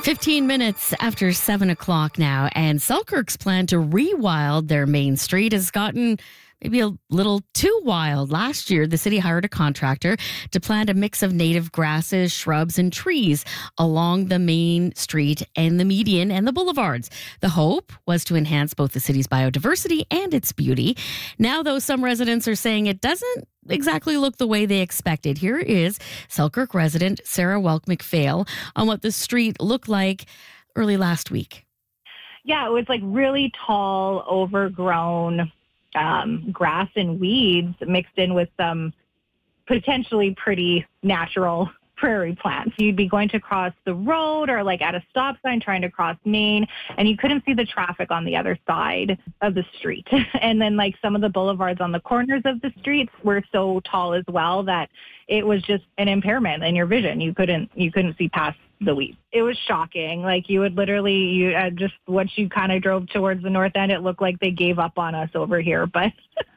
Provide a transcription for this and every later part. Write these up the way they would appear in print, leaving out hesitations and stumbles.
15 minutes after 7 o'clock now, and Selkirk's plan to rewild their main street has gotten maybe a little too wild. Last year, the city hired a contractor to plant a mix of native grasses, shrubs, and trees along the main street and the median and the boulevards. The hope was to enhance both the city's biodiversity and its beauty. Now, though, some residents are saying it doesn't exactly look the way they expected. Here is Selkirk resident Sarah Welk McPhail on what the street looked like early last week. Yeah, it was like really tall, overgrown grass and weeds mixed in with some potentially pretty natural prairie plants. You'd be going to cross the road or like at a stop sign trying to cross Main, and you couldn't see the traffic on the other side of the street. And then like some of the boulevards on the corners of the streets were so tall as well that it was just an impairment in your vision. You couldn't see past the weeds. It was shocking. Like you would literally, just once you kind of drove towards the north end, it looked like they gave up on us over here. But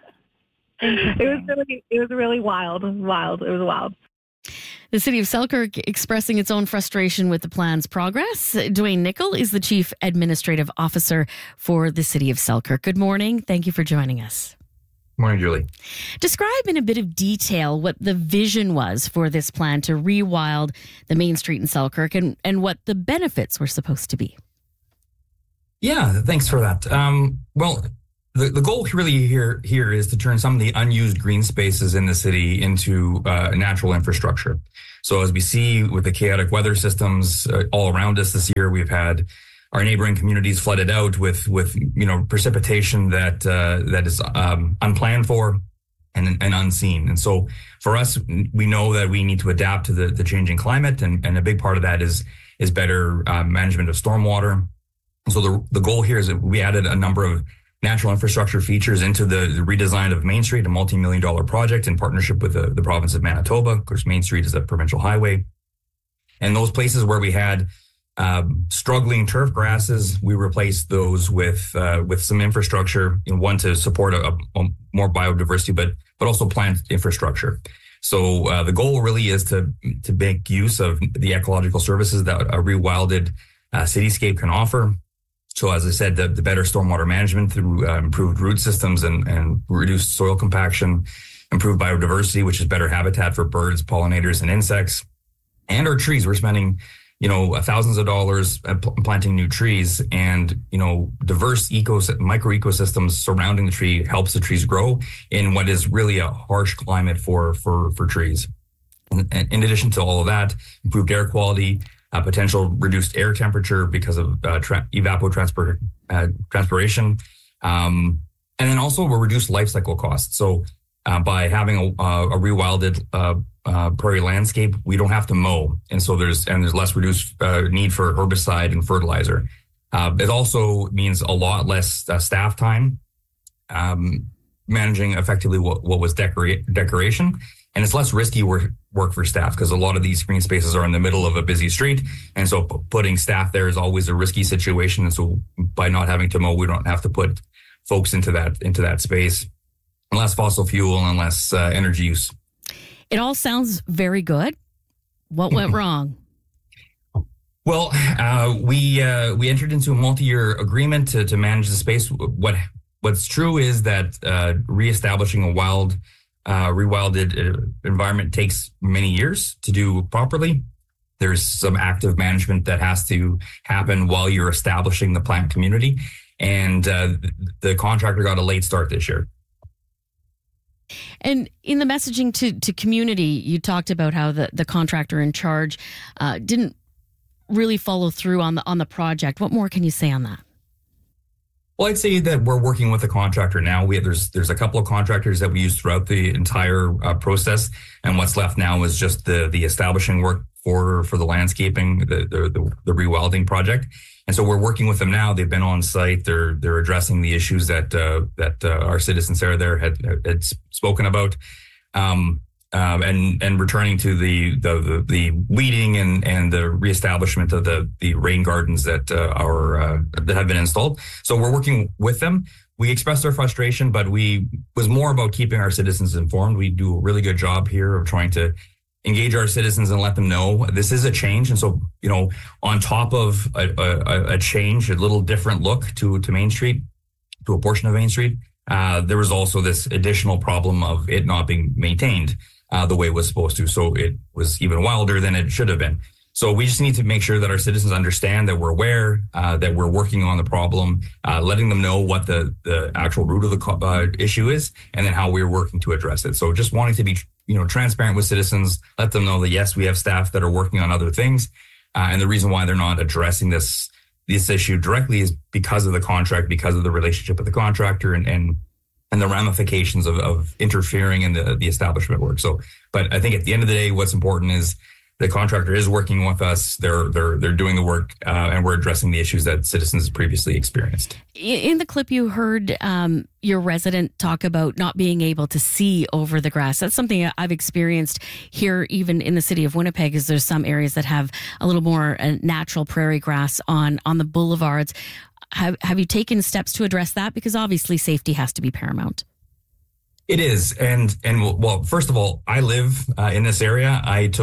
it was really wild. It was wild. The city of Selkirk expressing its own frustration with the plan's progress. Dwayne Nicol is the Chief Administrative Officer for the city of Selkirk. Good morning. Thank you for joining us. Morning, Julie. Describe in a bit of detail what the vision was for this plan to rewild the main street in Selkirk and what the benefits were supposed to be. Yeah, thanks for that. Well, the goal really here is to turn some of the unused green spaces in the city into natural infrastructure. So as we see with the chaotic weather systems all around us this year, we've had our neighboring communities flooded out with precipitation that is unplanned for and unseen. And so for us, we know that we need to adapt to the changing climate, and a big part of that is better management of stormwater. And so the goal here is that we added a number of natural infrastructure features into the redesign of Main Street, a multi-million-dollar project in partnership with the province of Manitoba. Of course, Main Street is a provincial highway. And those places where we had struggling turf grasses, we replaced those with some infrastructure, one to support a more biodiversity, but also plant infrastructure. So the goal really is to make use of the ecological services that a rewilded cityscape can offer. So as I said, the better stormwater management through improved root systems and reduced soil compaction, improved biodiversity, which is better habitat for birds, pollinators, and insects, and our trees. We're spending thousands of dollars planting new trees, and diverse micro ecosystems surrounding the tree helps the trees grow in what is really a harsh climate for trees. And in addition to all of that, improved air quality, potential reduced air temperature because of evapotranspiration, and then also a reduced life cycle costs. So by having a rewilded prairie landscape, we don't have to mow, and so there's less reduced need for herbicide and fertilizer. It also means a lot less staff time managing effectively what was decoration, and it's less risky work for staff because a lot of these green spaces are in the middle of a busy street, and so putting staff there is always a risky situation. And so by not having to mow, we don't have to put folks into that space, and less fossil fuel and less energy use. It all sounds very good. What went wrong? Well, we entered into a multi-year agreement to manage the space. What's true is that reestablishing a rewilded environment takes many years to do properly. There's some active management that has to happen while you're establishing the plant community, and the contractor got a late start this year. And in the messaging to community, you talked about how the contractor in charge didn't really follow through on the project. What more can you say on that? Well, I'd say that we're working with a contractor now. There's a couple of contractors that we used throughout the entire process, and what's left now is just the establishing work for the landscaping, the rewilding project. And so we're working with them now. They've been on site. They're addressing the issues that our citizen Sarah there had spoken about, and returning to the weeding and the reestablishment of the rain gardens that have been installed. So we're working with them. We expressed our frustration, but was more about keeping our citizens informed. We do a really good job here of trying to engage our citizens and let them know this is a change. And so, on top of a change, a little different look to Main Street, to a portion of Main Street, there was also this additional problem of it not being maintained the way it was supposed to. So it was even wilder than it should have been. So we just need to make sure that our citizens understand that we're aware, that we're working on the problem, letting them know what the actual root of the issue is, and then how we're working to address it. So just wanting to be, transparent with citizens, let them know that yes, we have staff that are working on other things, and the reason why they're not addressing this issue directly is because of the contract, because of the relationship with the contractor, and the ramifications of interfering in the establishment work. So, but I think at the end of the day, what's important is the contractor is working with us. They're doing the work, and we're addressing the issues that citizens previously experienced. In the clip, you heard your resident talk about not being able to see over the grass. That's something I've experienced here, even in the city of Winnipeg, is there's some areas that have a little more natural prairie grass on the boulevards. Have you taken steps to address that? Because obviously safety has to be paramount. It is. And well, first of all, I live in this area.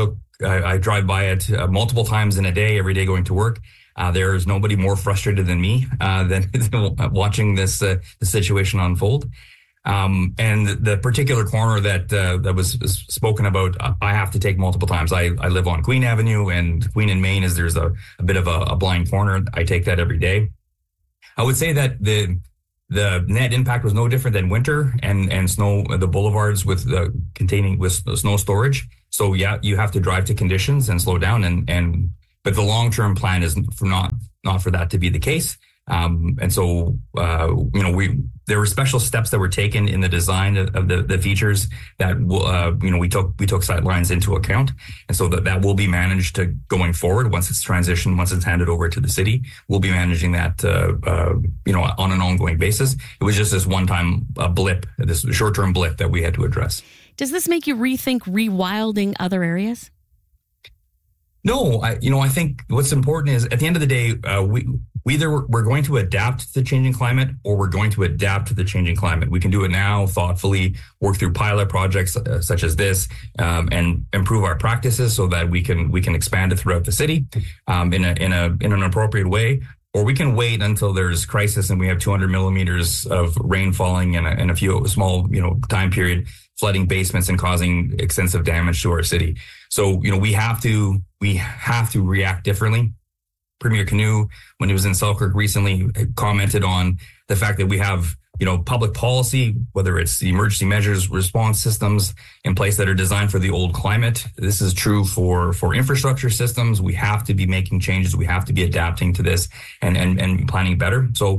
I drive by it multiple times in a day, every day going to work. There is nobody more frustrated than me than watching this situation unfold. And the particular corner that was spoken about, I have to take multiple times. I live on Queen Avenue, and Queen and Main there's a bit of a blind corner. I take that every day. I would say that the net impact was no different than winter and snow, the boulevards with snow storage. So yeah, you have to drive to conditions and slow down, but the long-term plan is not for that to be the case. And so, there were special steps that were taken in the design of the features that, we took sight lines into account. And so that will be managed going forward once it's transitioned, once it's handed over to the city. We'll be managing that, on an ongoing basis. It was just this one-time blip, this short-term blip that we had to address. Does this make you rethink rewilding other areas? No, I think what's important is at the end of the day, we're going to adapt to the changing climate, or we're going to adapt to the changing climate. We can do it now thoughtfully, work through pilot projects such as this, and improve our practices so that we can expand it throughout the city in an appropriate way. Or we can wait until there's crisis and we have 200 millimeters of rain falling in a few small time period, flooding basements and causing extensive damage to our city. So we have to react differently. Premier Canoe, when he was in Selkirk recently, commented on the fact that we have, public policy, whether it's the emergency measures response systems in place that are designed for the old climate. This is true for infrastructure systems. We have to be making changes. We have to be adapting to this and planning better. So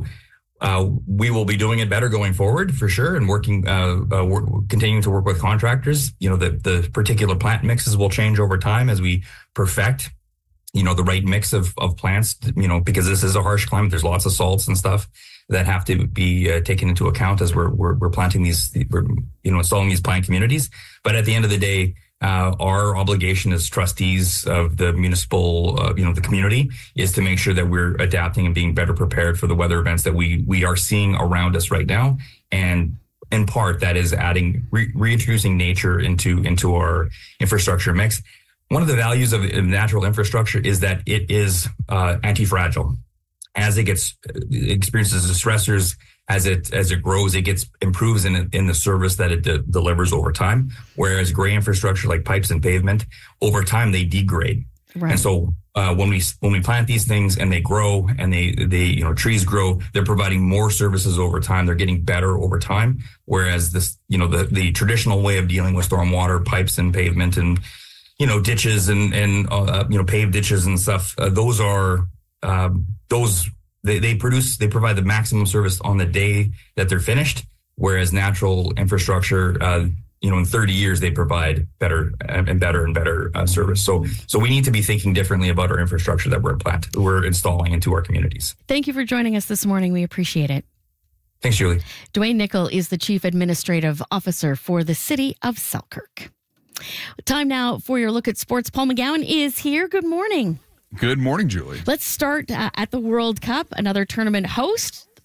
we will be doing it better going forward for sure, and continuing to work with contractors. The particular plant mixes will change over time as we perfect the right mix of plants, because this is a harsh climate. There's lots of salts and stuff that have to be taken into account as we're planting installing these plant communities. But at the end of the day, our obligation as trustees of the municipal, the community, is to make sure that we're adapting and being better prepared for the weather events that we are seeing around us right now. And in part, that is reintroducing nature into our infrastructure mix. One of the values of natural infrastructure is that it is anti-fragile. As it experiences the stressors, as it grows, it improves in the service that it delivers over time. Whereas gray infrastructure like pipes and pavement, over time they degrade. Right. And so when we plant these things and they grow and they trees grow, they're providing more services over time. They're getting better over time. Whereas this the traditional way of dealing with stormwater, pipes and pavement and ditches and paved ditches and stuff. They provide the maximum service on the day that they're finished. Whereas natural infrastructure, in 30 years, they provide better and better service. So we need to be thinking differently about our infrastructure that we're installing into our communities. Thank you for joining us this morning. We appreciate it. Thanks, Julie. Dwayne Nicol is the Chief Administrative Officer for the City of Selkirk. Time now for your look at sports. Paul McGowan is here. Good morning. Good morning, Julie. Let's start at the World Cup, another tournament host.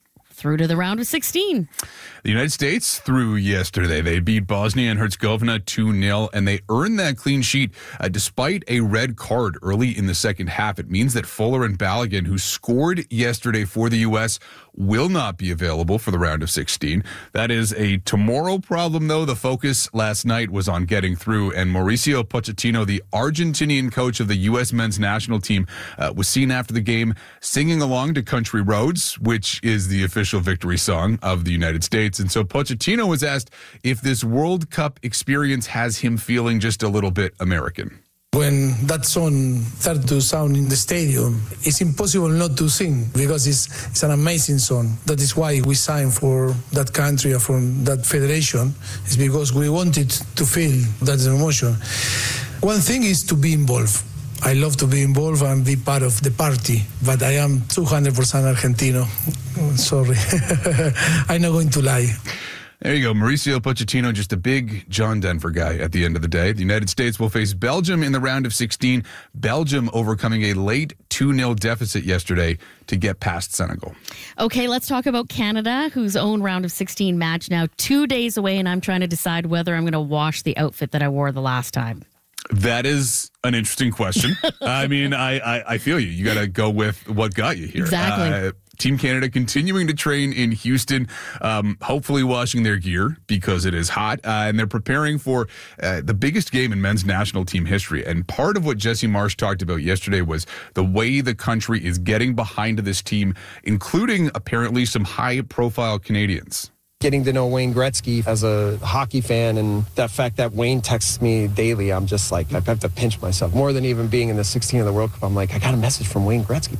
through to the round of 16. The United States through yesterday. They beat Bosnia and Herzegovina 2-0, and they earned that clean sheet despite a red card early in the second half. It means that Fuller and Balogun, who scored yesterday for the U.S., will not be available for the round of 16. That is a tomorrow problem, though. The focus last night was on getting through, and Mauricio Pochettino, the Argentinian coach of the U.S. men's national team, was seen after the game singing along to Country Roads, which is the official victory song of the United States. And so Pochettino was asked if this World Cup experience has him feeling just a little bit American. When that song started to sound in the stadium, it's impossible not to sing because it's an amazing song. That is why we signed for that country or for that federation. It's because we wanted to feel that emotion. One thing is to be involved. I love to be involved and be part of the party, but I am 200% Argentino. Sorry. I'm not going to lie. There you go. Mauricio Pochettino, just a big John Denver guy at the end of the day. The United States will face Belgium in the round of 16. Belgium overcoming a late 2-0 deficit yesterday to get past Senegal. Okay, let's talk about Canada, whose own round of 16 match now 2 days away, and I'm trying to decide whether I'm going to wash the outfit that I wore the last time. That is an interesting question. I mean, I feel you. You got to go with what got you here. Exactly. Team Canada continuing to train in Houston, hopefully washing their gear because it is hot, and they're preparing for the biggest game in men's national team history. And part of what Jesse Marsch talked about yesterday was the way the country is getting behind this team, including apparently some high-profile Canadians. Getting to know Wayne Gretzky as a hockey fan, and that fact that Wayne texts me daily, I'm just like, I have to pinch myself. More than even being in the 16 of the World Cup, I'm like, I got a message from Wayne Gretzky.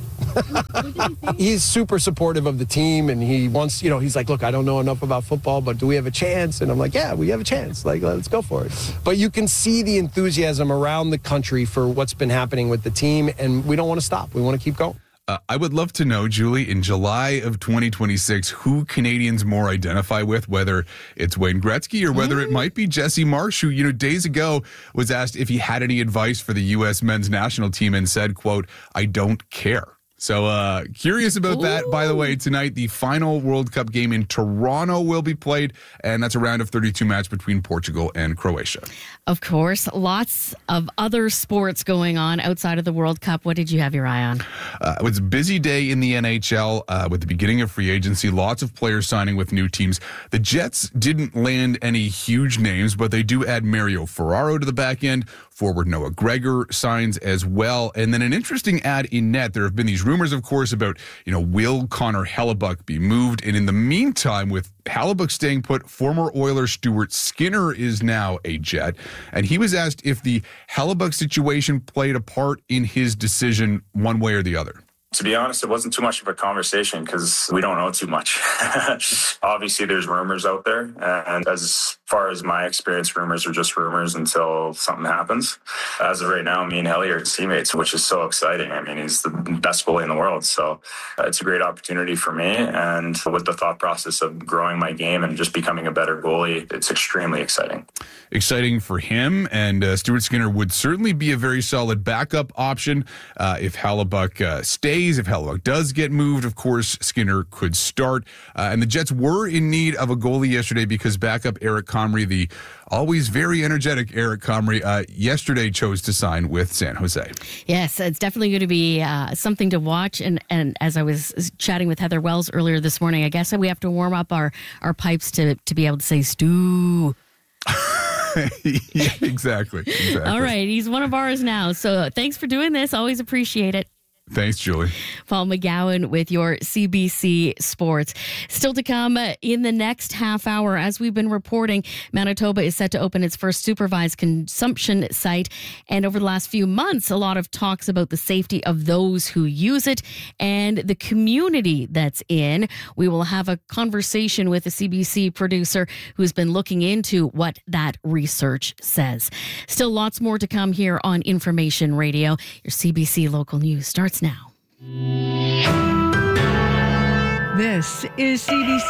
He's super supportive of the team, and he wants, he's like, look, I don't know enough about football, but do we have a chance? And I'm like, yeah, we have a chance. Like, let's go for it. But you can see the enthusiasm around the country for what's been happening with the team, and we don't want to stop. We want to keep going. I would love to know, Julie, in July of 2026, who Canadians more identify with, whether it's Wayne Gretzky or whether it might be Jesse Marsch, who, days ago was asked if he had any advice for the U.S. men's national team and said, quote, I don't care. So curious about that. By the way, tonight, the final World Cup game in Toronto will be played, and that's a round of 32 match between Portugal and Croatia. Of course, lots of other sports going on outside of the World Cup. What did you have your eye on? It was a busy day in the NHL with the beginning of free agency. Lots of players signing with new teams. The Jets didn't land any huge names, but they do add Mario Ferraro to the back end. Forward Noah Gregor signs as well. And then an interesting ad in net. There have been these rumors, of course, about, will Connor Hellebuyck be moved? And in the meantime, with Hellebuyck staying put, former Oiler Stuart Skinner is now a Jet. And he was asked if the Hellebuyck situation played a part in his decision one way or the other. To be honest, it wasn't too much of a conversation because we don't know too much. Obviously, there's rumors out there. And as far as my experience, rumors are just rumors until something happens. As of right now, me and Helly are teammates, which is so exciting. I mean, he's the best goalie in the world. So it's a great opportunity for me. And with the thought process of growing my game and just becoming a better goalie, it's extremely exciting. Exciting for him. And Stuart Skinner would certainly be a very solid backup option if Hellebuyck stays. If Hellebuyck does get moved, of course, Skinner could start. And the Jets were in need of a goalie yesterday because backup Eric Comrie, the always very energetic Eric Comrie, yesterday chose to sign with San Jose. Yes, it's definitely going to be something to watch. And as I was chatting with Heather Wells earlier this morning, I guess we have to warm up our pipes to be able to say Stu. Yeah, exactly. All right, he's one of ours now. So thanks for doing this. Always appreciate it. Thanks, Julie. Paul McGowan with your CBC Sports. Still to come in the next half hour, as we've been reporting, Manitoba is set to open its first supervised consumption site. And over the last few months, a lot of talks about the safety of those who use it and the community that's in. We will have a conversation with a CBC producer who's been looking into what that research says. Still lots more to come here on Information Radio. Your CBC Local News starts now. This is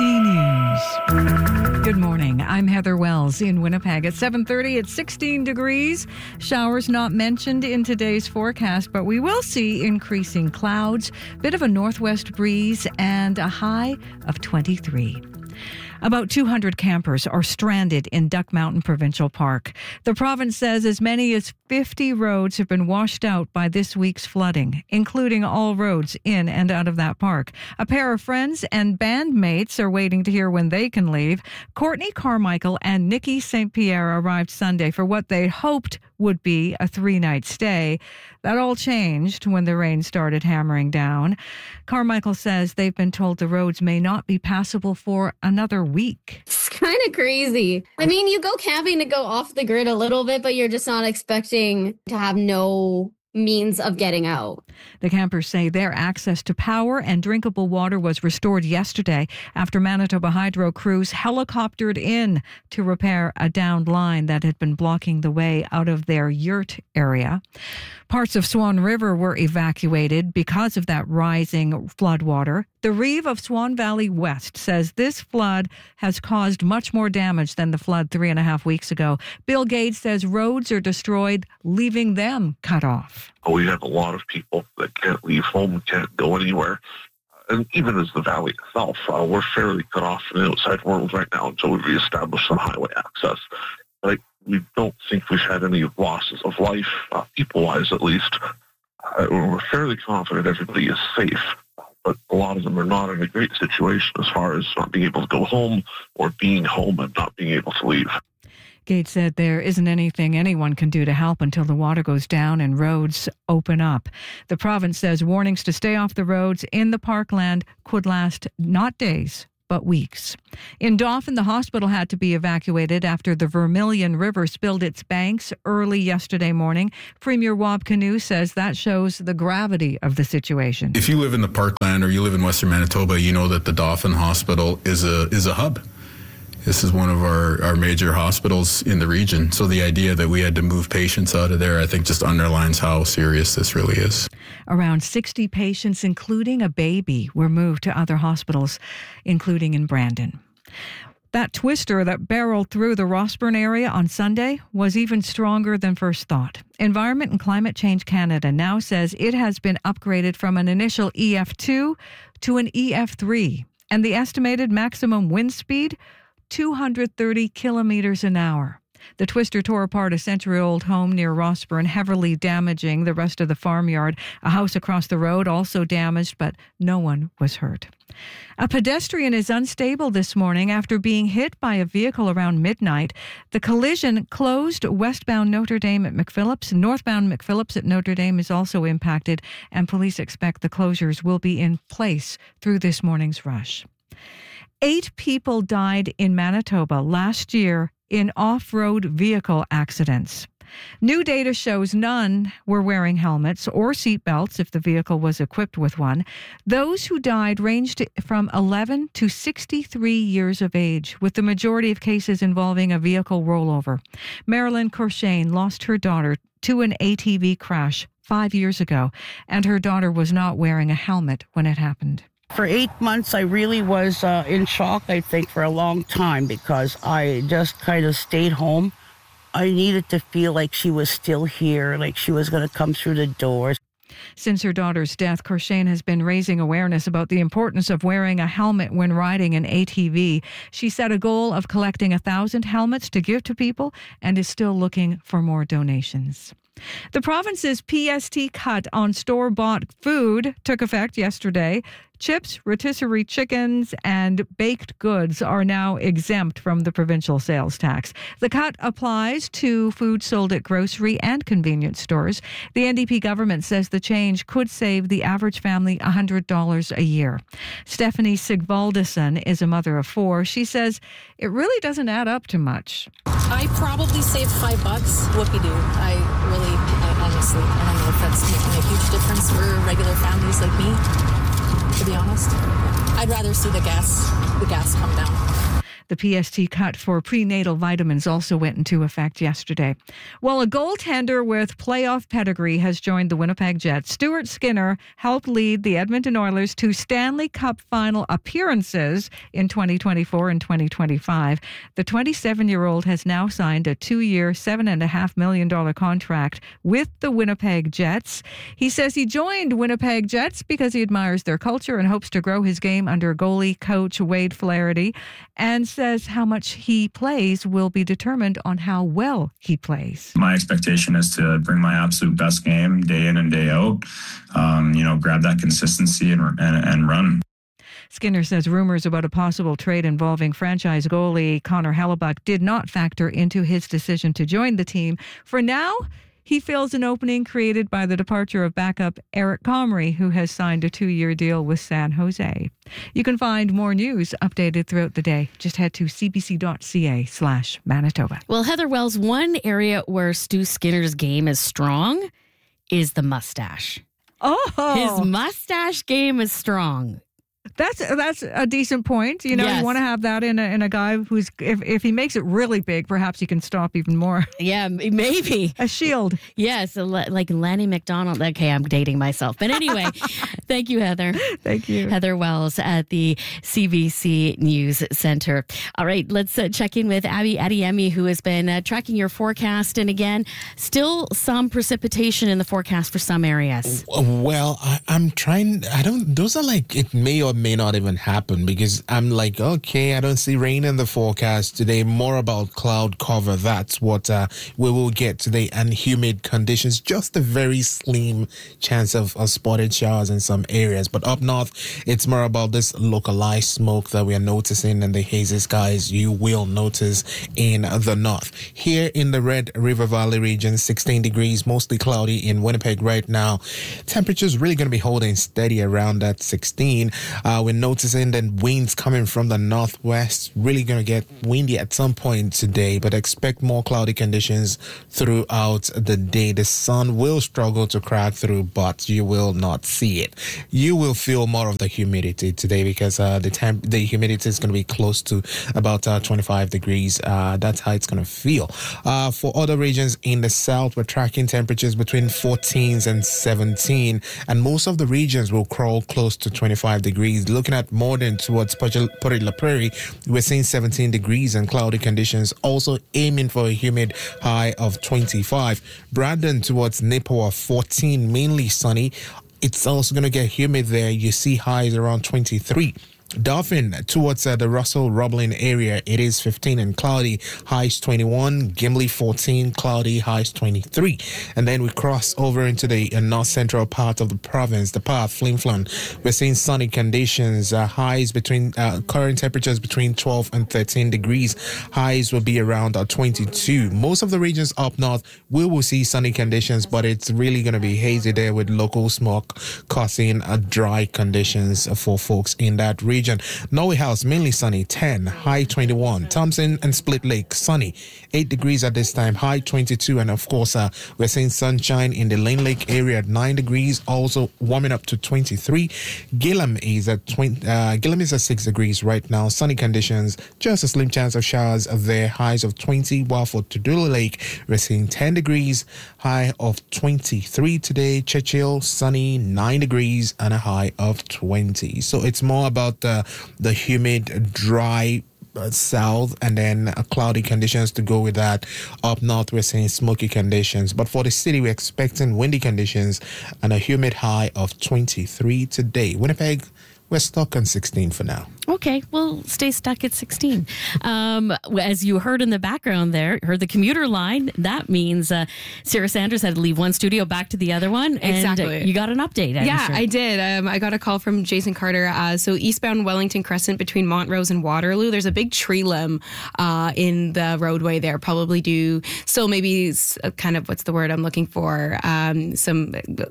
CBC News. Good morning. I'm Heather Wells in Winnipeg. At 7:30, it's 16 degrees. Showers not mentioned in today's forecast, but we will see increasing clouds, bit of a northwest breeze, and a high of 23. About 200 campers are stranded in Duck Mountain Provincial Park. The province says as many as 50 roads have been washed out by this week's flooding, including all roads in and out of that park. A pair of friends and bandmates are waiting to hear when they can leave. Courtney Carmichael and Nikki St. Pierre arrived Sunday for what they hoped would be a 3-night stay. That all changed when the rain started hammering down. Carmichael says they've been told the roads may not be passable for another week. It's kind of crazy. I mean, you go camping to go off the grid a little bit, but you're just not expecting to have no means of getting out. The campers say their access to power and drinkable water was restored yesterday after Manitoba Hydro crews helicoptered in to repair a downed line that had been blocking the way out of their yurt area. Parts of Swan River were evacuated because of that rising floodwater. The Reeve of Swan Valley West says this flood has caused much more damage than the flood 3.5 weeks ago. Bill Gates says roads are destroyed, leaving them cut off. We have a lot of people that can't leave home, can't go anywhere. And even as the valley itself, we're fairly cut off from the outside world right now until we reestablish some highway access. But we don't think we've had any losses of life, people-wise at least. We're fairly confident everybody is safe, but a lot of them are not in a great situation as far as not being able to go home or being home and not being able to leave. Gates said there isn't anything anyone can do to help until the water goes down and roads open up. The province says warnings to stay off the roads in the parkland could last not days, but weeks. In Dauphin, the hospital had to be evacuated after the Vermilion River spilled its banks early yesterday morning. Premier Wab Kinew says that shows the gravity of the situation. If you live in the parkland or you live in Western Manitoba, you know that the Dauphin Hospital is a hub. This is one of our major hospitals in the region. So the idea that we had to move patients out of there, I think, just underlines how serious this really is. Around 60 patients, including a baby, were moved to other hospitals, including in Brandon. That twister that barreled through the Rossburn area on Sunday was even stronger than first thought. Environment and Climate Change Canada now says it has been upgraded from an initial EF2 to an EF3, and the estimated maximum wind speed, 230 kilometers an hour. The twister tore apart a century-old home near Rossburn, heavily damaging the rest of the farmyard. A house across the road also damaged, but no one was hurt. A pedestrian is unstable this morning after being hit by a vehicle around midnight. The collision closed westbound Notre Dame at McPhillips. Northbound McPhillips at Notre Dame is also impacted, and police expect the closures will be in place through this morning's rush. 8 people died in Manitoba last year in off-road vehicle accidents. New data shows none were wearing helmets or seatbelts if the vehicle was equipped with one. Those who died ranged from 11 to 63 years of age, with the majority of cases involving a vehicle rollover. Marilyn Corshane lost her daughter to an ATV crash 5 years ago, and her daughter was not wearing a helmet when it happened. For 8 months, I really was in shock, I think, for a long time because I just kind of stayed home. I needed to feel like she was still here, like she was going to come through the doors. Since her daughter's death, Corshane has been raising awareness about the importance of wearing a helmet when riding an ATV. She set a goal of collecting 1,000 helmets to give to people and is still looking for more donations. The province's PST cut on store-bought food took effect yesterday. Chips, rotisserie chickens, and baked goods are now exempt from the provincial sales tax. The cut applies to food sold at grocery and convenience stores. The NDP government says the change could save the average family $100 a year. Stephanie Sigvaldason is a mother of 4. She says it really doesn't add up to much. I probably saved $5. Whoopie-doo. I honestly, I don't know if that's making a huge difference for regular families like me, to be honest. I'd rather see the gas come down. The The PST cut for prenatal vitamins also went into effect yesterday. Well, a goaltender with playoff pedigree has joined the Winnipeg Jets. Stuart Skinner helped lead the Edmonton Oilers to Stanley Cup final appearances in 2024 and 2025. The 27-year-old has now signed a 2-year, $7.5 million contract with the Winnipeg Jets. He says he joined Winnipeg Jets because he admires their culture and hopes to grow his game under goalie coach Wade Flaherty, and says how much he plays will be determined on how well he plays. My expectation is to bring my absolute best game day in and day out, grab that consistency and run. Skinner says rumors about a possible trade involving franchise goalie Connor Hellebuck did not factor into his decision to join the team. For now, he fills an opening created by the departure of backup Eric Comrie, who has signed a 2-year deal with San Jose. You can find more news updated throughout the day. Just head to cbc.ca/Manitoba. Well, Heather Wells, one area where Stu Skinner's game is strong is the mustache. Oh! His mustache game is strong. That's a decent point. You Yes. You want to have that in a guy who's, if he makes it really big, perhaps he can stop even more. Yeah, maybe. A shield. Yes, like Lanny McDonald. Okay, I'm dating myself. But anyway, thank you, Heather. Thank you. Heather Wells at the CBC News Center. All right, let's check in with Abby Adeyemi, who has been tracking your forecast. And again, still some precipitation in the forecast for some areas. Well, I'm trying. Those are like, it may or may not even happen, because I'm like, okay, I don't see rain in the forecast today. More about cloud cover. That's what we will get today, and humid conditions. Just a very slim chance of spotted showers in some areas. But up north, it's more about this localized smoke that we are noticing and the hazy skies you will notice in the north. Here in the Red River Valley region, 16 degrees, mostly cloudy in Winnipeg right now. Temperatures really going to be holding steady around that 16. We're noticing that winds coming from the northwest, really going to get windy at some point today, but expect more cloudy conditions throughout the day. The sun will struggle to crack through, but you will not see it. You will feel more of the humidity today, because the humidity is going to be close to about 25 degrees. That's how it's going to feel. For other regions in the south, we're tracking temperatures between 14s and 17, and most of the regions will crawl close to 25 degrees. Looking at more than towards Port La Prairie, we're seeing 17 degrees and cloudy conditions, also aiming for a humid high of 25. Brandon towards Nipawin, 14, mainly sunny. It's also going to get humid there. You see highs around 23. Dauphin towards the Russell-Roblin area, it is 15 and cloudy, highs 21. Gimli 14, cloudy, highs 23. And then we cross over into the north central part of the province, the part of Flin Flon. We're seeing sunny conditions, highs between current temperatures between 12 and 13 degrees. Highs will be around 22. Most of the regions up north we will see sunny conditions, but it's really going to be hazy there with local smoke causing dry conditions for folks in that region. Norway House, mainly sunny, 10, high 21. Thompson and Split Lake, sunny, 8 degrees at this time, high 22. And of course, we're seeing sunshine in the Lane Lake area at 9 degrees, also warming up to 23. Gillam is at 6 degrees right now, sunny conditions, just a slim chance of showers there, highs of 20. While for Tudula Lake, we're seeing 10 degrees, high of 23 today. Churchill, sunny, 9 degrees, and a high of 20. So it's more about the humid, dry south, and then cloudy conditions to go with that. Up north, we're seeing smoky conditions. But for the city, we're expecting windy conditions and a humid high of 23 today. Winnipeg, we're stuck on 16 for now. Okay, we'll stay stuck at 16. As you heard in the background there, heard the commuter line. That means Sarah Sanders had to leave one studio back to the other one. Exactly. And you got an update. Yeah, I did. I got a call from Jason Carter. So eastbound Wellington Crescent between Montrose and Waterloo, there's a big tree limb in the roadway there, probably due. So maybe kind of, what's the word I'm looking for? Some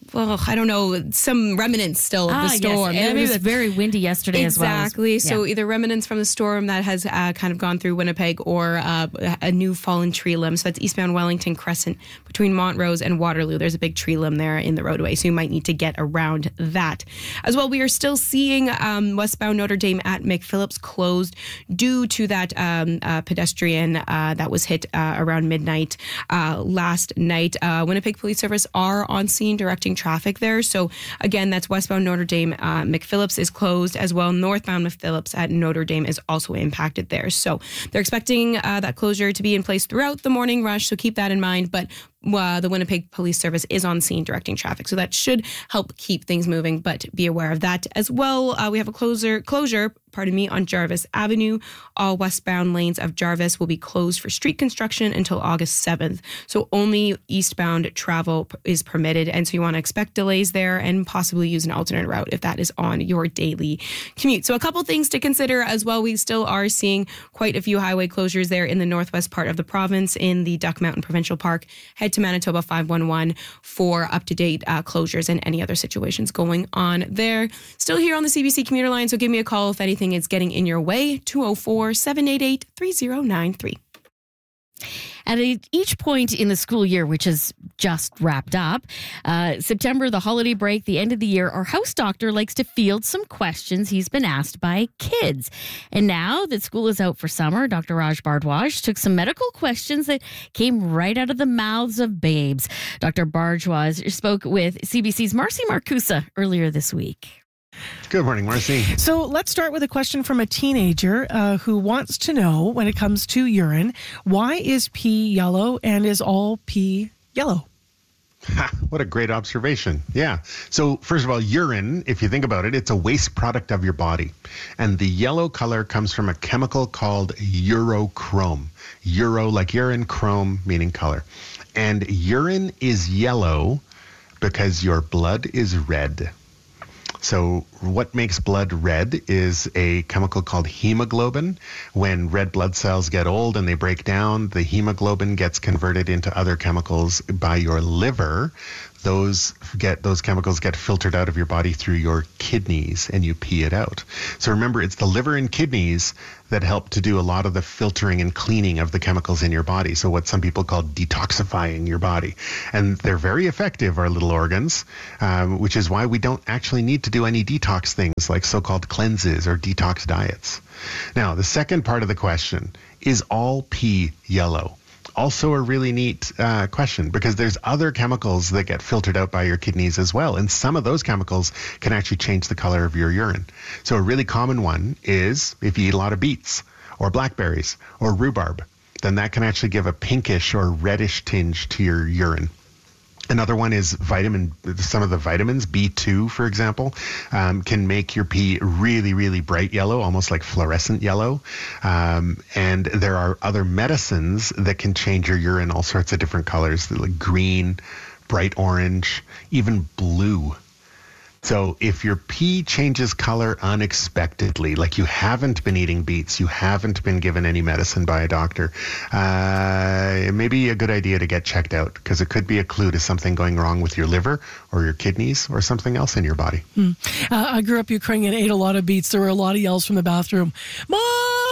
I don't know, some remnants still of the storm. Yes. It was very windy yesterday as well. Exactly. So either remnants from the storm that has kind of gone through Winnipeg or a new fallen tree limb. So that's eastbound Wellington Crescent between Montrose and Waterloo. There's a big tree limb there in the roadway, so you might need to get around that. As well, we are still seeing westbound Notre Dame at McPhillips closed due to that pedestrian that was hit around midnight last night. Winnipeg Police Service are on scene directing traffic there. So again, that's westbound Notre Dame. McPhillips is closed as well. Northbound McPhillips at Notre Dame is also impacted there. So they're expecting that closure to be in place throughout the morning rush. So keep that in mind. But the Winnipeg Police Service is on scene directing traffic. So that should help keep things moving, but be aware of that as well. We have a closure, on Jarvis Avenue. All westbound lanes of Jarvis will be closed for street construction until August 7th. So only eastbound travel is permitted. And so you want to expect delays there and possibly use an alternate route if that is on your daily commute. So a couple things to consider as well. We still are seeing quite a few highway closures there in the northwest part of the province in the Duck Mountain Provincial Park. Head to Manitoba 511 for up-to-date closures and any other situations going on there. Still here on the CBC commuter line, so give me a call if anything is getting in your way, 204-788-3093. At each point in the school year, which has just wrapped up, September, the holiday break, the end of the year, our house doctor likes to field some questions he's been asked by kids. And now that school is out for summer, Dr. Raj Bhardwaj took some medical questions that came right out of the mouths of babes. Dr. Bhardwaj spoke with CBC's Marcy Marcusa earlier this week. Good morning, Marcy. So let's start with a question from a teenager who wants to know, when it comes to urine, why is pee yellow and is all pee yellow? What a great observation. Yeah. So first of all, urine, if you think about it, it's a waste product of your body. And the yellow color comes from a chemical called urochrome. Euro like urine, chrome meaning color. And urine is yellow because your blood is red. So what makes blood red is a chemical called hemoglobin. When red blood cells get old and they break down, the hemoglobin gets converted into other chemicals by your liver. Those chemicals get filtered out of your body through your kidneys and you pee it out. So remember, it's the liver and kidneys that help to do a lot of the filtering and cleaning of the chemicals in your body. So what some people call detoxifying your body. And they're very effective, our little organs, which is why we don't actually need to do any detox things like so-called cleanses or detox diets. Now, the second part of the question, is all pee yellow? Also a really neat question, because there's other chemicals that get filtered out by your kidneys as well. And some of those chemicals can actually change the color of your urine. So a really common one is if you eat a lot of beets or blackberries or rhubarb, then that can actually give a pinkish or reddish tinge to your urine. Another one is some of the vitamins, B2, for example, can make your pee really, really bright yellow, almost like fluorescent yellow. And there are other medicines that can change your urine all sorts of different colors, like green, bright orange, even blue. So if your pee changes color unexpectedly, like you haven't been eating beets, you haven't been given any medicine by a doctor, it may be a good idea to get checked out, because it could be a clue to something going wrong with your liver or your kidneys or something else in your body. I grew up Ukrainian, ate a lot of beets. There were a lot of yells from the bathroom. Mom!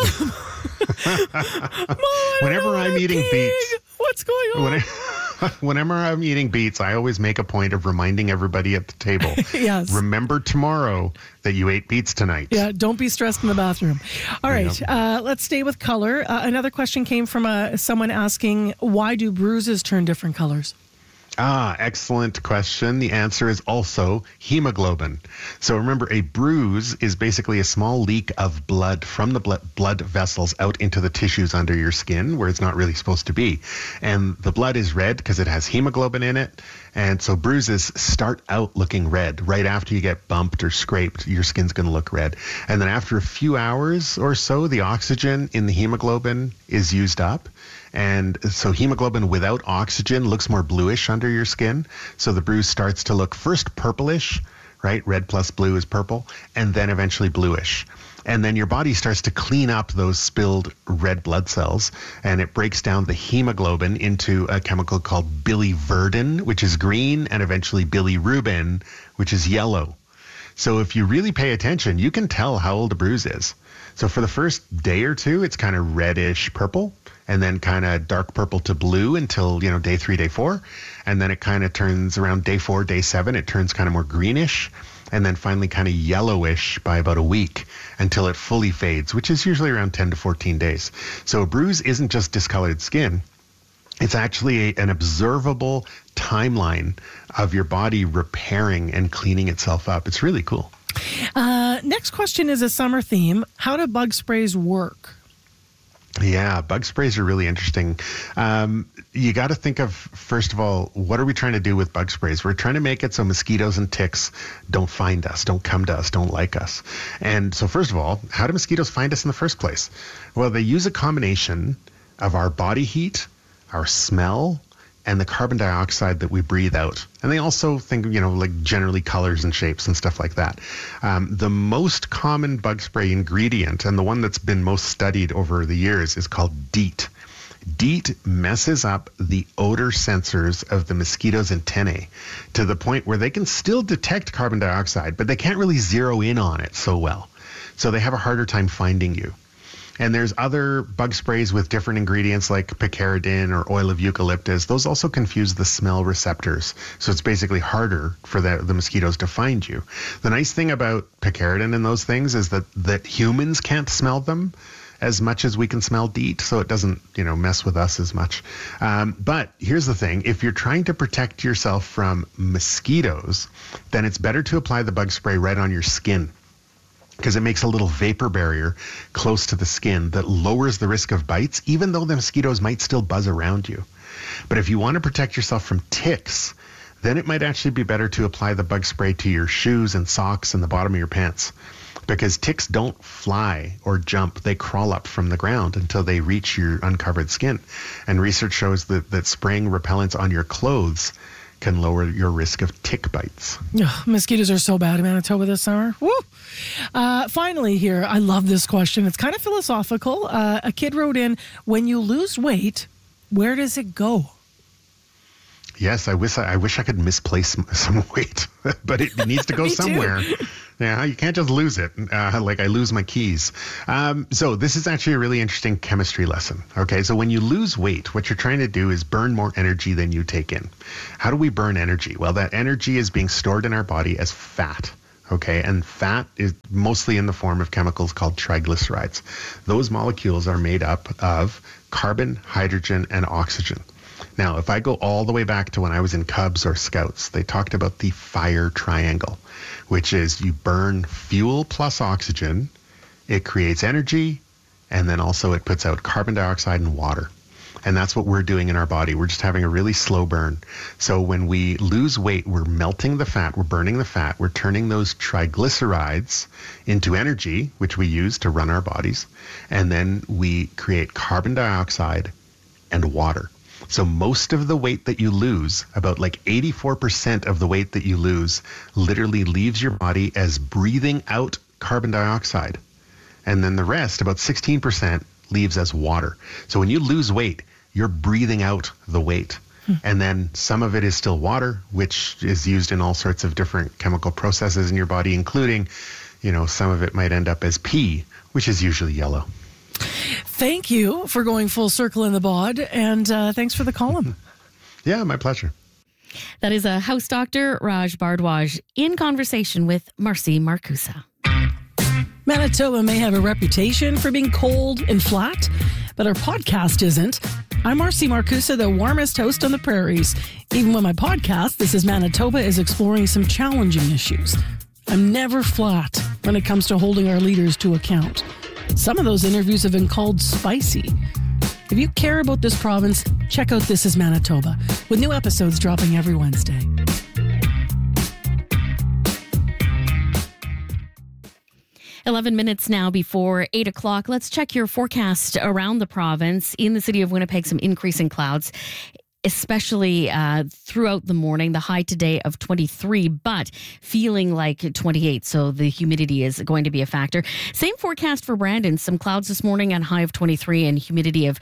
Mom, whenever I'm eating beets, what's going on? Whenever I'm eating beets, I always make a point of reminding everybody at the table. Yes. Remember tomorrow that you ate beets tonight. Yeah, don't be stressed in the bathroom. All right, let's stay with color. Another question came from someone asking, why do bruises turn different colors? Excellent question. The answer is also hemoglobin. So remember, a bruise is basically a small leak of blood from the blood vessels out into the tissues under your skin where it's not really supposed to be. And the blood is red because it has hemoglobin in it. And so bruises start out looking red. Right after you get bumped or scraped, your skin's going to look red. And then after a few hours or so, the oxygen in the hemoglobin is used up. And so hemoglobin without oxygen looks more bluish under your skin. So the bruise starts to look first purplish, right? Red plus blue is purple, and then eventually bluish. And then your body starts to clean up those spilled red blood cells, and it breaks down the hemoglobin into a chemical called biliverdin, which is green, and eventually bilirubin, which is yellow. So if you really pay attention, you can tell how old a bruise is. So for the first day or two, it's kind of reddish purple, and then kind of dark purple to blue until, day 3, day 4. And then it kind of turns around day 4, day 7, it turns kind of more greenish, and then finally kind of yellowish by about a week until it fully fades, which is usually around 10 to 14 days. So a bruise isn't just discolored skin. It's actually an observable timeline of your body repairing and cleaning itself up. It's really cool. Next question is a summer theme. How do bug sprays work? Yeah, bug sprays are really interesting. You got to think of, first of all, what are we trying to do with bug sprays? We're trying to make it so mosquitoes and ticks don't find us, don't come to us, don't like us. And so first of all, how do mosquitoes find us in the first place? Well, they use a combination of our body heat, our smell, and the carbon dioxide that we breathe out. And they also think, like generally colors and shapes and stuff like that. The most common bug spray ingredient, and the one that's been most studied over the years, is called DEET. DEET messes up the odor sensors of the mosquito's antennae to the point where they can still detect carbon dioxide, but they can't really zero in on it so well. So they have a harder time finding you. And there's other bug sprays with different ingredients like picaridin or oil of eucalyptus. Those also confuse the smell receptors. So it's basically harder for the mosquitoes to find you. The nice thing about picaridin and those things is that humans can't smell them as much as we can smell DEET, so it doesn't, mess with us as much. But here's the thing. If you're trying to protect yourself from mosquitoes, then it's better to apply the bug spray right on your skin, because it makes a little vapor barrier close to the skin that lowers the risk of bites, even though the mosquitoes might still buzz around you. But if you want to protect yourself from ticks, then it might actually be better to apply the bug spray to your shoes and socks and the bottom of your pants, because ticks don't fly or jump. They crawl up from the ground until they reach your uncovered skin. And research shows that spraying repellents on your clothes can lower your risk of tick bites. Mosquitoes are so bad in Manitoba this summer. Woo! Finally here, I love this question. It's kind of philosophical. A kid wrote in, when you lose weight, where does it go? Yes, I wish I could misplace some weight, but it needs to go somewhere. Yeah, you can't just lose it, like I lose my keys. So this is actually a really interesting chemistry lesson. Okay, so when you lose weight, what you're trying to do is burn more energy than you take in. How do we burn energy? Well, that energy is being stored in our body as fat. Okay, and fat is mostly in the form of chemicals called triglycerides. Those molecules are made up of carbon, hydrogen, and oxygen. Now, if I go all the way back to when I was in Cubs or Scouts, they talked about the fire triangle, which is you burn fuel plus oxygen, it creates energy, and then also it puts out carbon dioxide and water. And that's what we're doing in our body. We're just having a really slow burn. So when we lose weight, we're melting the fat, we're burning the fat, we're turning those triglycerides into energy, which we use to run our bodies, and then we create carbon dioxide and water. So most of the weight that you lose, about like 84% of the weight that you lose, literally leaves your body as breathing out carbon dioxide. And then the rest, about 16%, leaves as water. So when you lose weight, you're breathing out the weight. And then some of it is still water, which is used in all sorts of different chemical processes in your body, including, some of it might end up as pee, which is usually yellow. Thank you for going full circle in the bod, and thanks for the column. Yeah, my pleasure. That is a house doctor, Raj Bhardwaj, in conversation with Marcy Marcusa. Manitoba may have a reputation for being cold and flat, but our podcast isn't. I'm Marcy Marcusa, the warmest host on the prairies. Even when my podcast, This is Manitoba, is exploring some challenging issues. I'm never flat when it comes to holding our leaders to account. Some of those interviews have been called spicy. If you care about this province, check out This is Manitoba, with new episodes dropping every Wednesday. .11 now before 8 o'clock. Let's check your forecast around the province. In the city of Winnipeg, some increasing clouds. especially throughout the morning. The high today of 23, but feeling like 28. So the humidity is going to be a factor. Same forecast for Brandon. Some clouds this morning and high of 23 and humidity of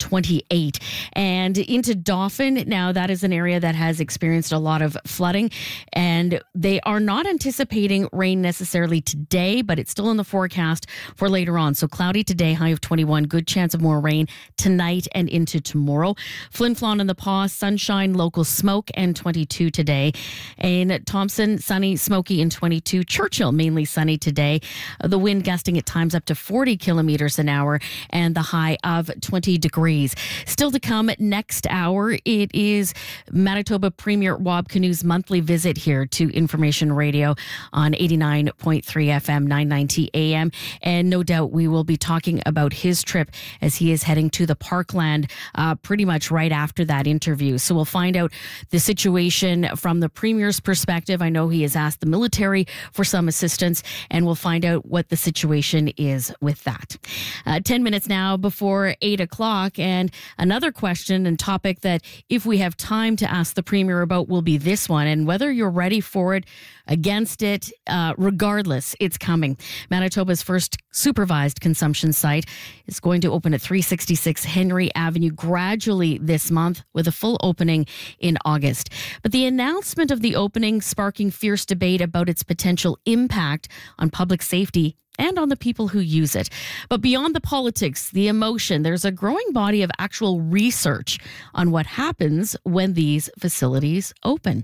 28. And into Dauphin, now that is an area that has experienced a lot of flooding, and they are not anticipating rain necessarily today, but it's still in the forecast for later on. So cloudy today, high of 21, good chance of more rain tonight and into tomorrow. Flin Flon in the Paw, sunshine, local smoke, and 22 today. In Thompson, sunny, smoky, and 22. Churchill, mainly sunny today. The wind gusting at times up to 40 kilometers an hour, and the high of 20 degrees. Still to come next hour, it is Manitoba Premier Wab Kinu's monthly visit here to Information Radio on 89.3 FM, 990 AM. And no doubt we will be talking about his trip as he is heading to the Parkland pretty much right after that interview. So we'll find out the situation from the Premier's perspective. I know he has asked the military for some assistance, and we'll find out what the situation is with that. 10 minutes now before 8 o'clock, and another question and topic that if we have time to ask the Premier about will be this one, and whether you're ready for it, against it, regardless, it's coming. Manitoba's first supervised consumption site is going to open at 366 Henry Avenue gradually this month, with a full opening in August. But the announcement of the opening sparking fierce debate about its potential impact on public safety and on the people who use it. But beyond the politics, the emotion, there's a growing body of actual research on what happens when these facilities open.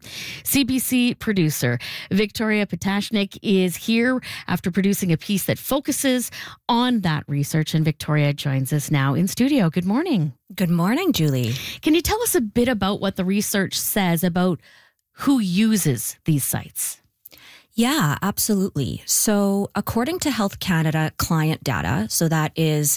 CBC producer Victoria Patashnik is here after producing a piece that focuses on that research. And Victoria joins us now in studio. Good morning. Good morning, Julie. Can you tell us a bit about what the research says about who uses these sites? Yeah, absolutely. So according to Health Canada client data, so that is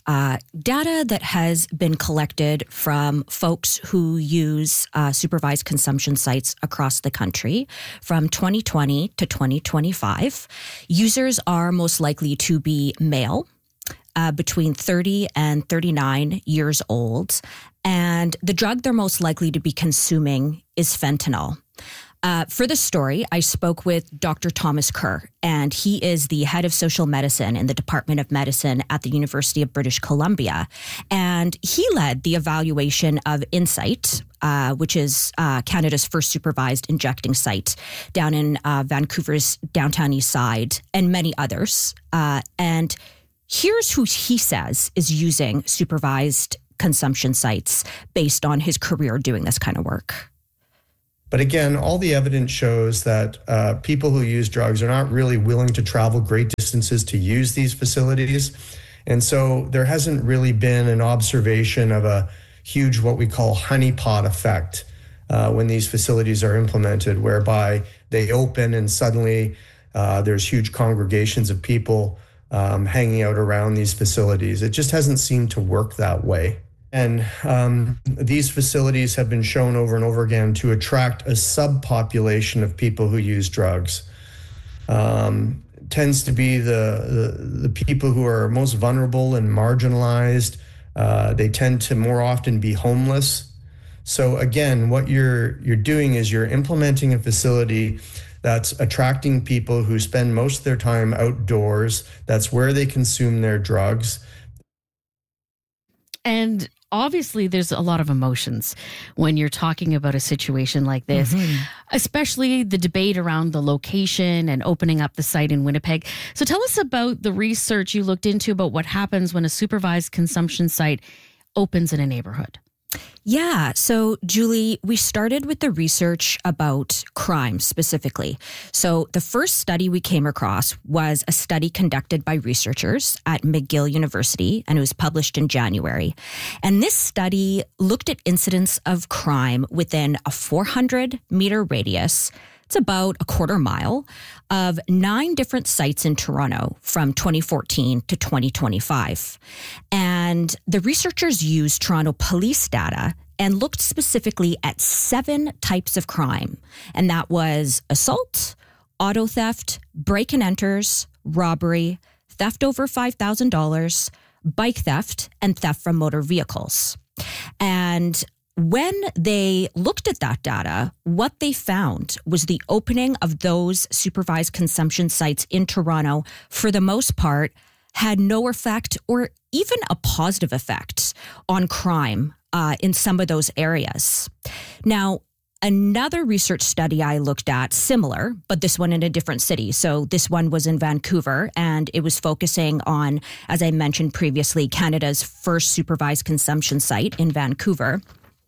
data that has been collected from folks who use supervised consumption sites across the country from 2020 to 2025, users are most likely to be male, between 30 and 39 years old, and the drug they're most likely to be consuming is fentanyl. For this story, I spoke with Dr. Thomas Kerr, and he is the head of social medicine in the Department of Medicine at the University of British Columbia. And he led the evaluation of Insight, which is Canada's first supervised injecting site down in Vancouver's downtown east side, and many others. And here's who he says is using supervised consumption sites based on his career doing this kind of work. But again, all the evidence shows that people who use drugs are not really willing to travel great distances to use these facilities. And so there hasn't really been an observation of a huge, what we call honeypot effect when these facilities are implemented, whereby they open and suddenly there's huge congregations of people hanging out around these facilities. It just hasn't seemed to work that way. And these facilities have been shown over and over again to attract a subpopulation of people who use drugs. Tends to be the people who are most vulnerable and marginalized. They tend to more often be homeless. So again, what you're doing is you're implementing a facility that's attracting people who spend most of their time outdoors. That's where they consume their drugs. And obviously, there's a lot of emotions when you're talking about a situation like this, especially the debate around the location and opening up the site in Winnipeg. So tell us about the research you looked into about what happens when a supervised consumption site opens in a neighborhood. Yeah. So, Julie, we started with the research about crime specifically. So the first study we came across was a study conducted by researchers at McGill University, and it was published in January. And this study looked at incidents of crime within a 400-meter radius. It's about a quarter mile of 9 different sites in Toronto from 2014 to 2025. And the researchers used Toronto police data and looked specifically at 7 types of crime. And that was assault, auto theft, break and enters, robbery, theft over $5,000, bike theft, and theft from motor vehicles. And when they looked at that data, what they found was the opening of those supervised consumption sites in Toronto, for the most part, had no effect or even a positive effect on crime in some of those areas. Now, another research study I looked at, similar, but this one in a different city. So this one was in Vancouver, and it was focusing on, as I mentioned previously, Canada's first supervised consumption site in Vancouver.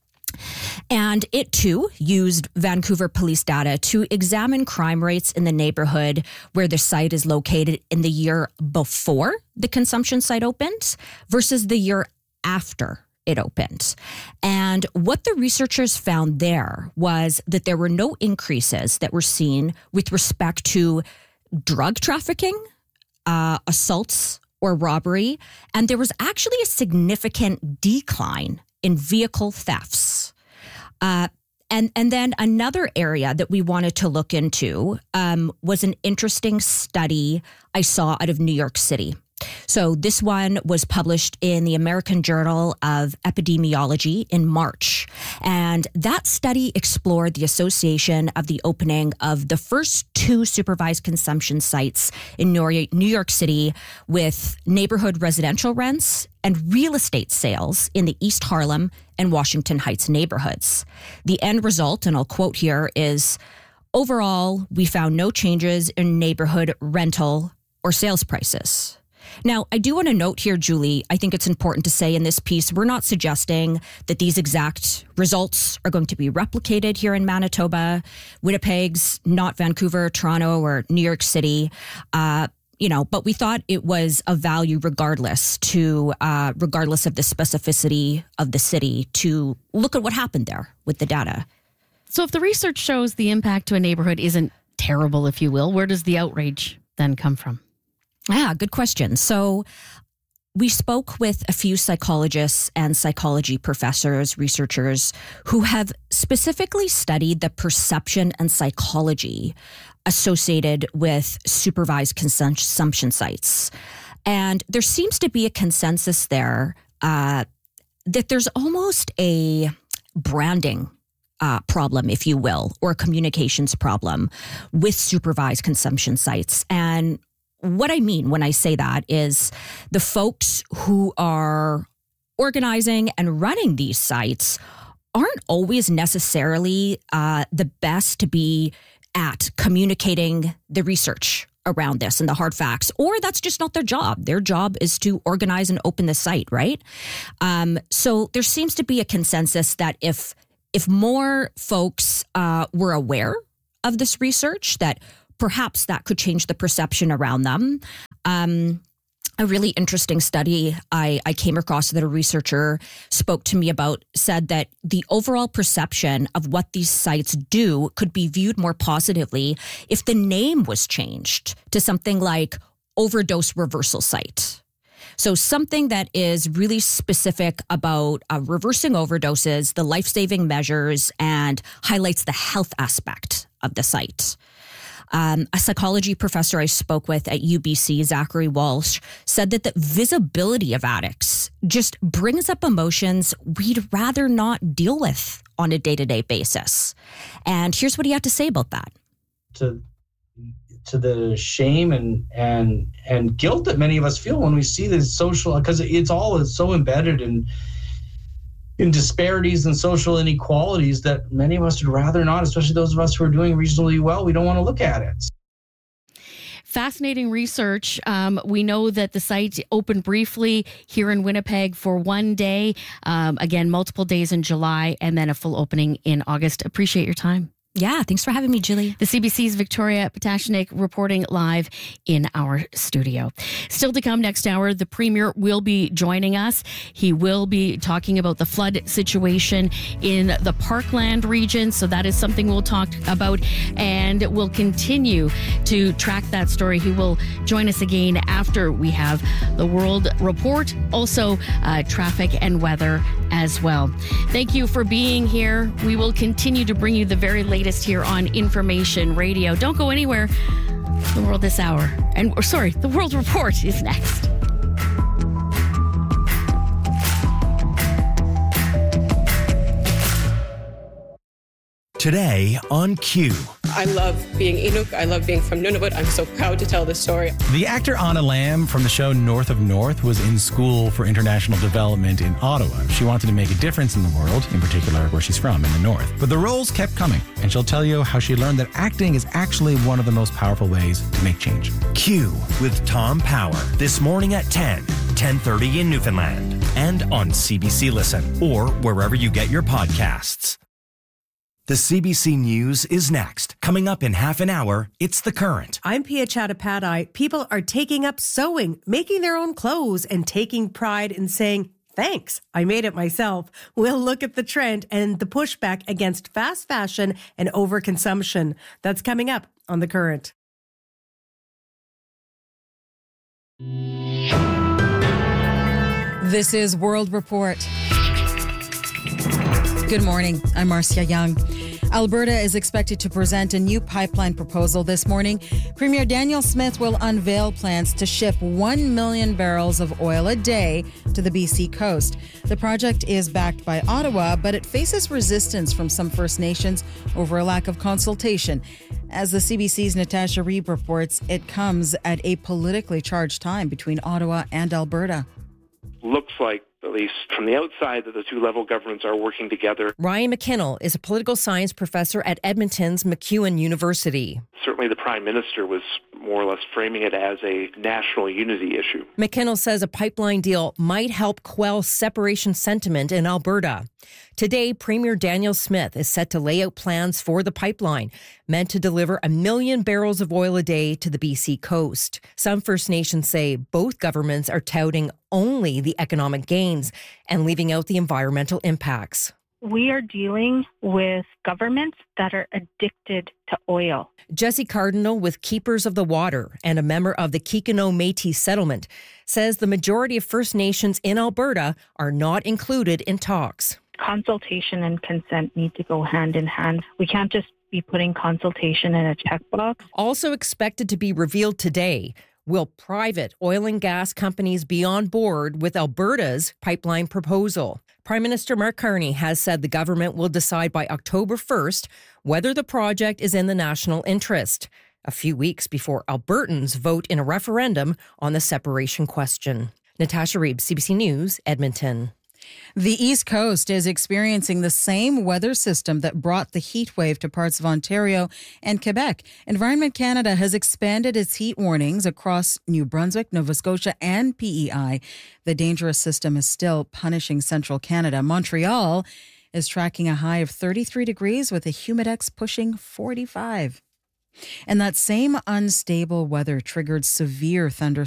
And it, too, used Vancouver police data to examine crime rates in the neighborhood where the site is located in the year before the consumption site opened versus the year after it opened. And what the researchers found there was that there were no increases that were seen with respect to drug trafficking, assaults, or robbery. And there was actually a significant decline in vehicle thefts. And then another area that we wanted to look into was an interesting study I saw out of New York City. So this one was published in the American Journal of Epidemiology in March. And that study explored the association of the opening of the first 2 supervised consumption sites in New York City with neighborhood residential rents and real estate sales in the East Harlem and Washington Heights neighborhoods. The end result, and I'll quote here, is, overall, we found no changes in neighborhood rental or sales prices. Now, I do want to note here, Julie, I think it's important to say in this piece, we're not suggesting that these exact results are going to be replicated here in Manitoba. Winnipeg's not Vancouver, Toronto, or New York City. But we thought it was of value regardless of the specificity of the city to look at what happened there with the data. So if the research shows the impact to a neighborhood isn't terrible, if you will, where does the outrage then come from? Good question. So we spoke with a few psychologists and psychology professors, researchers who have specifically studied the perception and psychology associated with supervised consumption sites. And there seems to be a consensus there that there's almost a branding problem, if you will, or a communications problem with supervised consumption sites. And what I mean when I say that is the folks who are organizing and running these sites aren't always necessarily the best to be at communicating the research around this and the hard facts, or that's just not their job. Their job is to organize and open the site, right? So there seems to be a consensus that if more folks were aware of this research, that perhaps that could change the perception around them. A really interesting study I came across that a researcher spoke to me about said that the overall perception of what these sites do could be viewed more positively if the name was changed to something like overdose reversal site. So something that is really specific about reversing overdoses, the life-saving measures, and highlights the health aspect of the site. A psychology professor I spoke with at UBC, Zachary Walsh, said that the visibility of addicts just brings up emotions we'd rather not deal with on a day-to-day basis. And here's what he had to say about that. To the shame and guilt that many of us feel when we see this social, because it's all so embedded in disparities and social inequalities that many of us would rather not, especially those of us who are doing reasonably well, we don't want to look at it. Fascinating research. We know that the site opened briefly here in Winnipeg for one day, again, multiple days in July, and then a full opening in August. Appreciate your time. Yeah, thanks for having me, Julie. The CBC's Victoria Patashnik reporting live in our studio. Still to come next hour, the Premier will be joining us. He will be talking about the flood situation in the Parkland region. So that is something we'll talk about, and we'll continue to track that story. He will join us again after we have the World Report, also traffic and weather as well. Thank you for being here. We will continue to bring you the very latest here on Information Radio. Don't go anywhere. The World This Hour, the World Report is next. Today on Q. I love being Inuk. I love being from Nunavut. I'm so proud to tell this story. The actor Anna Lamb from the show North of North was in school for international development in Ottawa. She wanted to make a difference in the world, in particular where she's from, in the North. But the roles kept coming, and she'll tell you how she learned that acting is actually one of the most powerful ways to make change. Q with Tom Power, this morning at 10:30 in Newfoundland, and on CBC Listen, or wherever you get your podcasts. The CBC News is next. Coming up in half an hour, it's The Current. I'm Pia Chattopadhyay. People are taking up sewing, making their own clothes, and taking pride in saying, thanks, I made it myself. We'll look at the trend and the pushback against fast fashion and overconsumption. That's coming up on The Current. This is World Report. Good morning. I'm Marcia Young. Alberta is expected to present a new pipeline proposal this morning. Premier Daniel Smith will unveil plans to ship 1 million barrels of oil a day to the BC coast. The project is backed by Ottawa, but it faces resistance from some First Nations over a lack of consultation. As the CBC's Natasha Reeb reports, it comes at a politically charged time between Ottawa and Alberta. Looks like, at least from the outside, that the two-level governments are working together. Ryan McKinnell is a political science professor at Edmonton's MacEwan University. Certainly the Prime Minister was more or less framing it as a national unity issue. McKinnell says a pipeline deal might help quell separation sentiment in Alberta. Today, Premier Daniel Smith is set to lay out plans for the pipeline, meant to deliver 1 million barrels of oil a day to the BC coast. Some First Nations say both governments are touting only the economic gains and leaving out the environmental impacts. We are dealing with governments that are addicted to oil. Jesse Cardinal with Keepers of the Water and a member of the Kikino Métis settlement says the majority of First Nations in Alberta are not included in talks. Consultation and consent need to go hand in hand. We can't just be putting consultation in a checkbox. Also expected to be revealed today, will private oil and gas companies be on board with Alberta's pipeline proposal? Prime Minister Mark Carney has said the government will decide by October 1st whether the project is in the national interest, a few weeks before Albertans vote in a referendum on the separation question. Natasha Reeb, CBC News, Edmonton. The East Coast is experiencing the same weather system that brought the heat wave to parts of Ontario and Quebec. Environment Canada has expanded its heat warnings across New Brunswick, Nova Scotia, and PEI. The dangerous system is still punishing central Canada. Montreal is tracking a high of 33 degrees with a humidex pushing 45. And that same unstable weather triggered severe thunderstorms